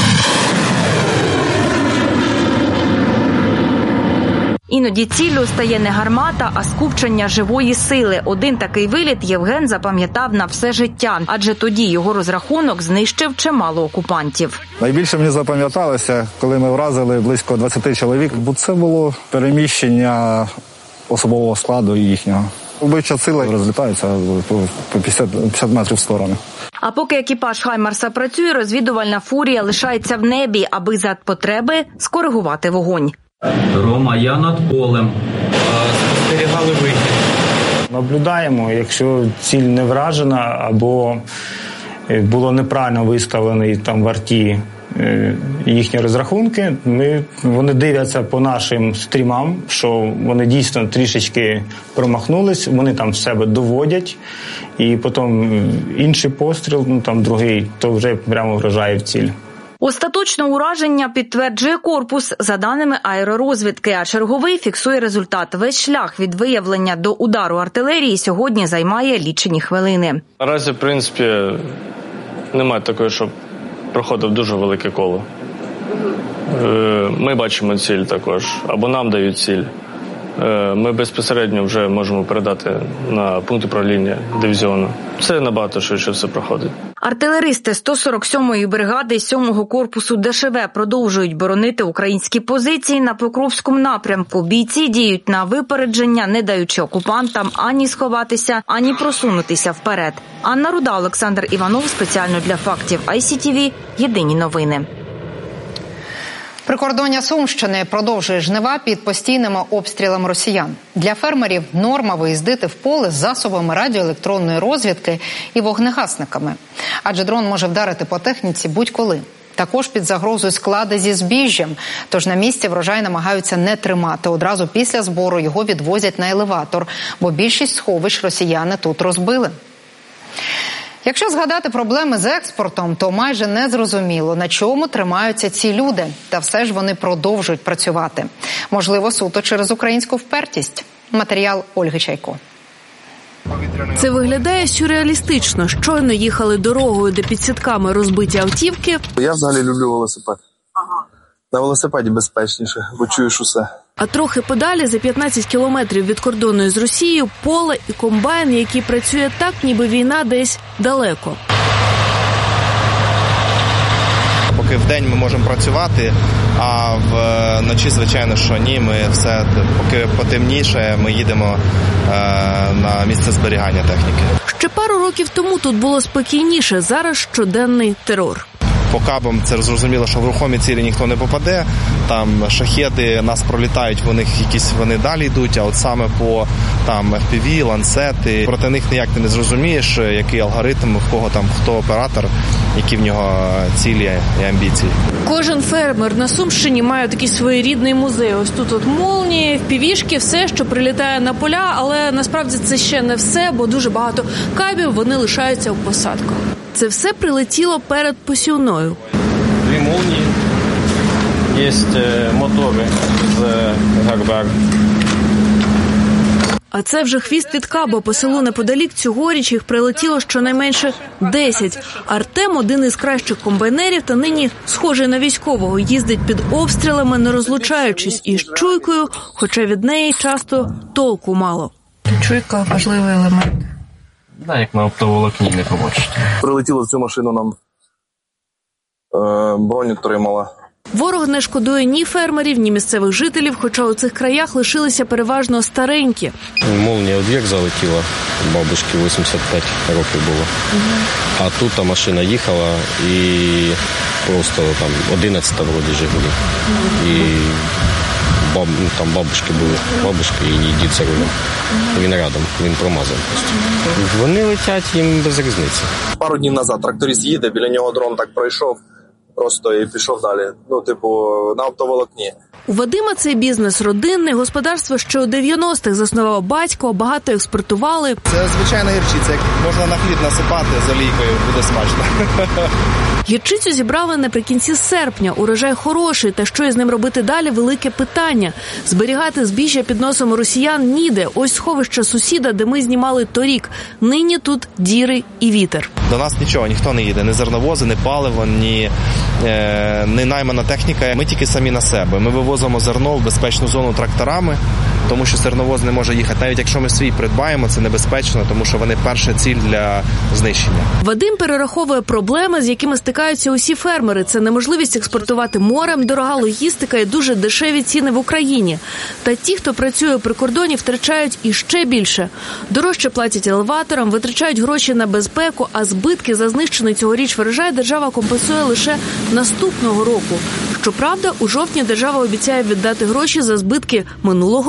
Іноді ціллю стає не гармата, а скупчення живої сили. Один такий виліт Євген запам'ятав на все життя, адже тоді його розрахунок знищив чимало окупантів. Найбільше мені запам'яталося, коли ми вразили близько двадцять чоловік, бо це було переміщення особового складу їхнього. Вбивча сила розлітається по п'ятдесят метрів в сторону. А поки екіпаж «Хаймарса» працює, розвідувальна «Фурія» лишається в небі, аби за потреби скоригувати вогонь. Рома, я над полем. спостерігали вихід. Наблюдаємо, якщо ціль не вражена або було неправильно виставлені там в арті їхні розрахунки, ми, вони дивляться по нашим стрімам, що вони дійсно трішечки промахнулись, вони там себе доводять, і потім інший постріл, ну там другий, то вже прямо вражає в ціль. Остаточне ураження підтверджує корпус за даними аеророзвідки, а черговий фіксує результат. Весь шлях від виявлення до удару артилерії сьогодні займає лічені хвилини. Наразі, в принципі, немає такої, щоб проходив дуже велике коло. Ми бачимо ціль також, або нам дають ціль. Ми безпосередньо вже можемо передати на пункт управління дивізіону. Це набагато швидше все проходить. Артилеристи сто сорок сьомої бригади сьомого корпусу ДШВ продовжують боронити українські позиції на Покровському напрямку. Бійці діють на випередження, не даючи окупантам ані сховатися, ані просунутися вперед. Анна Руда, Олександр Іванов, спеціально для фактів ай сі ті ві, єдині новини. Прикордоння Сумщини продовжує жнива під постійними обстрілами росіян. Для фермерів норма виїздити в поле з засобами радіоелектронної розвідки і вогнегасниками. Адже дрон може вдарити по техніці будь-коли. Також під загрозою склади зі збіжжям. Тож на місці врожай намагаються не тримати. Одразу після збору його відвозять на елеватор, бо більшість сховищ росіяни тут розбили. Якщо згадати проблеми з експортом, то майже не зрозуміло, на чому тримаються ці люди. Та все ж вони продовжують працювати. Можливо, суто через українську впертість. Матеріал Ольги Чайко. Це виглядає сюрреалістично. Щойно їхали дорогою, де під сітками розбиті автівки. Я взагалі люблю велосипед. Ага. На велосипеді безпечніше, бо чуєш усе. А трохи подалі, за п'ятнадцять кілометрів від кордону з Росією, поле і комбайн, який працює так, ніби війна десь далеко. Поки вдень ми можемо працювати, а вночі, звичайно, що ні, ми все, поки потемніше, ми їдемо е, на місце зберігання техніки. Ще пару років тому тут було спокійніше, зараз щоденний терор. По кабам це зрозуміло, що в рухомі цілі ніхто не попаде, там шахеди нас пролітають, вони якісь вони далі йдуть, а от саме по там еф пі ві, ланцети, проти них ніяк ти не зрозумієш, який алгоритм, в кого там, хто оператор, які в нього цілі і амбіції. Кожен фермер на Сумщині має такий своєрідний музей. Ось тут от молнії, еф пі вішки, все, що прилітає на поля, але насправді це ще не все, бо дуже багато кабів, вони лишаються в посадках. Це все прилетіло перед посівною. Дві молнії, є мотори з Гарбар. А це вже хвіст від каба. По селу неподалік цьогоріч їх прилетіло щонайменше десять. Артем – один із кращих комбайнерів та нині схожий на військового. Їздить під обстрілами, не розлучаючись із чуйкою, хоча від неї часто толку мало. Чуйка – важливий елемент. Да, як на оптоволокні не побачите. Прилетіло в цю машину нам, е, броню тримала. Ворог не шкодує ні фермерів, ні місцевих жителів, хоча у цих краях лишилися переважно старенькі. Молнія у двір залетіла, бабушці вісімдесят п'ять років було. Угу. А тут та машина їхала і просто там одинадцята вроді Жигулі. Угу. І баб, ну, там бабушки були, бабушка і її дід за рулем. Він рядом, він промазав просто. Вони летять їм без різниці. Пару днів назад тракторист їде, біля нього дрон так пройшов, просто і пішов далі, ну, типу, на оптоволокні. У Вадима цей бізнес родинний, господарство ще у дев'яностих заснував батько, багато експортували. Це звичайна гірчиця, як можна на хліб насипати з олійкою, буде смачно. Гірчицю зібрали наприкінці серпня. Урожай хороший, та що із ним робити далі – велике питання. Зберігати збіжжя під носом росіян ніде. Ось сховище сусіда, де ми знімали торік. Нині тут діри і вітер. До нас нічого, ніхто не їде. Ні зерновози, ні паливо, ні, е, ні наймана техніка. Ми тільки самі на себе. Ми вивозимо зерно в безпечну зону тракторами, тому що зерновоз не може їхати. Навіть якщо ми свій придбаємо, це небезпечно, тому що вони перша ціль для знищення. Вадим перераховує проблеми, з якими стикаються усі фермери. Це неможливість експортувати морем, дорога логістика і дуже дешеві ціни в Україні. Та ті, хто працює при кордоні, втрачають іще більше. Дорожче платять елеваторам, витрачають гроші на безпеку, а збитки за знищений цьогоріч врожай держава компенсує лише наступного року. Щоправда, у жовтні держава обіцяє віддати гроші за збитки минулого